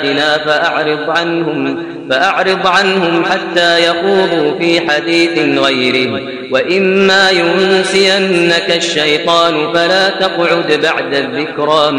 فأعرض عنهم حتى يخوضوا في حديث غيره، وإما ينسينك الشيطان فلا تقعد بعد الذكرى